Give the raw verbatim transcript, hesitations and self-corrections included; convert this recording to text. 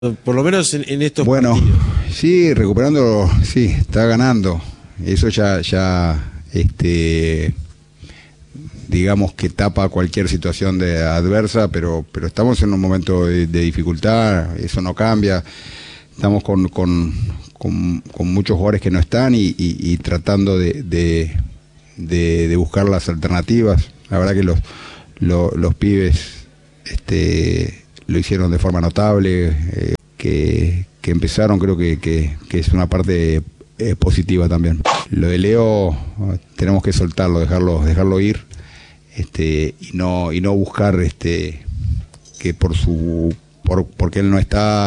Por lo menos en, en estos bueno, partidos. Sí, recuperando, sí, está ganando. Eso ya, ya, este, digamos que tapa cualquier situación de adversa, pero, pero estamos en un momento de, de dificultad, eso no cambia. Estamos con, con, con, con muchos jugadores que no están y, y, y tratando de, de, de, de buscar las alternativas. La verdad que los, los, los pibes, este, lo hicieron de forma notable. Eh, Que, que empezaron, creo que, que, que es una parte eh, positiva también. Lo de Leo tenemos que soltarlo, dejarlo, dejarlo ir, este, y no, y no buscar este que por su por porque él no está